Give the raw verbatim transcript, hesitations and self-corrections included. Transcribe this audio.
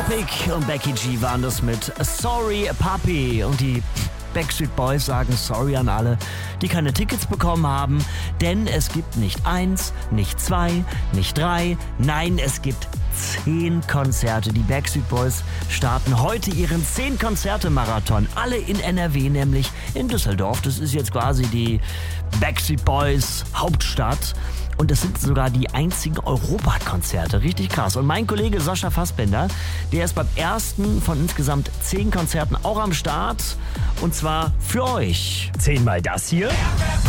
Topic und Becky G waren das mit Sorry Puppy. Und die Backstreet Boys sagen sorry an alle, die keine Tickets bekommen haben, denn es gibt nicht eins, nicht zwei, nicht drei, nein, es gibt zehn Konzerte. Die Backstreet Boys starten heute ihren zehn Konzerte Marathon. Alle in N R W, nämlich in Düsseldorf. Das ist jetzt quasi die Backstreet Boys Hauptstadt. Und es sind sogar die einzigen Europakonzerte. Richtig krass. Und mein Kollege Sascha Fassbender, der ist beim ersten von insgesamt zehn Konzerten auch am Start. Und zwar für euch. Zehnmal das hier.